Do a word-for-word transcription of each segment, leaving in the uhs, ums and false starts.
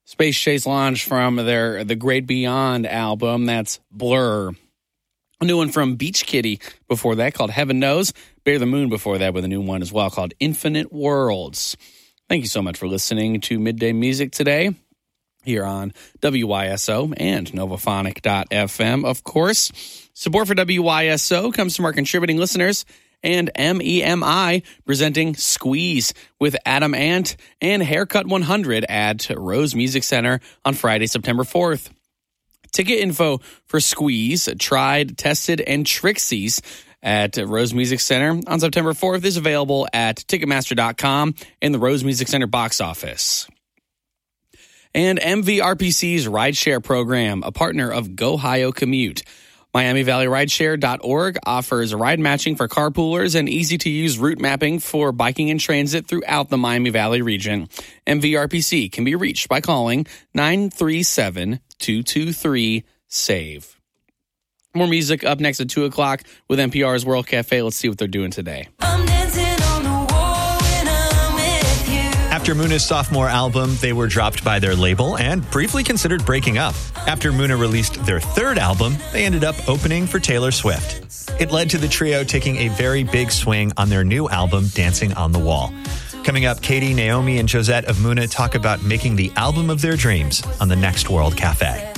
Space Chase launched from their The Great Beyond album. That's Blur. A new one from Beach Kitty before that called Heaven Knows. Bear the Moon before that with a new one as well called Infinite Worlds. Thank you so much for listening to Midday Music today here on W Y S O and Novophonic dot f m. Of course, support for W Y S O comes from our contributing listeners and M E M I presenting Squeeze with Adam Ant and Haircut one hundred at Rose Music Center on Friday, September fourth. Ticket info for Squeeze, Tried, Tested, and Trixie's at Rose Music Center on September fourth is available at Ticketmaster dot com and the Rose Music Center box office. And M V R P C's Rideshare program, a partner of GoHio Commute. Miami Valley Rideshare dot org offers ride matching for carpoolers and easy-to-use route mapping for biking and transit throughout the Miami Valley region. M V R P C can be reached by calling nine three seven, two two three, SAVE. More music up next at two o'clock with N P R's World Cafe. Let's see what they're doing today. I'm dancing on the wall when I'm with you. After Muna's sophomore album, they were dropped by their label and briefly considered breaking up. After Muna released their third album, they ended up opening for Taylor Swift. It led to the trio taking a very big swing on their new album, Dancing on the Wall. Coming up, Katie, Naomi, and Josette of Muna talk about making the album of their dreams on the next World Cafe.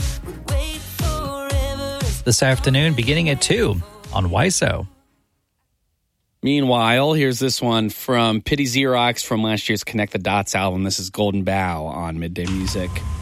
This afternoon, beginning at two on W Y S O. Meanwhile, here's this one from Pity Xerox from last year's Connect the Dots album. This is Golden Bough on Midday Music.